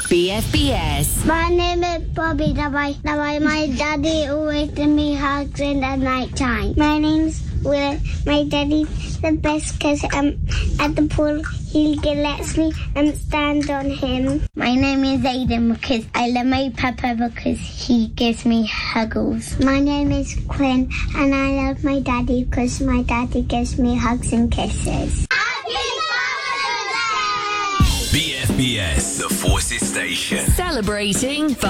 BFBS. My name is Bobby. My daddy always gives me hugs in the night time. My name's Will. My daddy's the best because at the pool he lets me stand on him. My name is Aiden because I love my papa because he gives me huggles. My name is Quinn and I love my daddy because my daddy gives me hugs and kisses. BFBS, the Forces Station. Celebrating